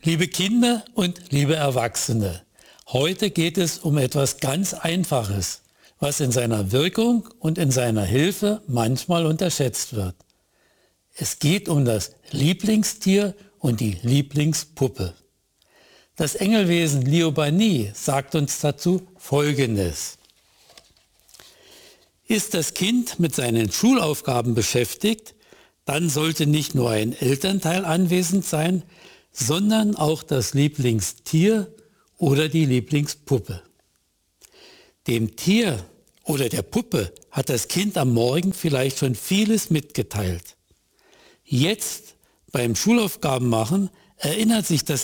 Liebe Kinder und liebe Erwachsene, heute geht es um etwas ganz Einfaches, was in seiner Wirkung und in seiner Hilfe manchmal unterschätzt wird. Es geht um das Lieblingstier und die Lieblingspuppe. Das Engelwesen Liobani sagt uns dazu Folgendes. Ist das Kind mit seinen Schulaufgaben beschäftigt, dann sollte nicht nur ein Elternteil anwesend sein, sondern auch das Lieblingstier oder die Lieblingspuppe. Dem Tier oder der Puppe hat das Kind am Morgen vielleicht schon vieles mitgeteilt. Jetzt beim Schulaufgabenmachen erinnert sich das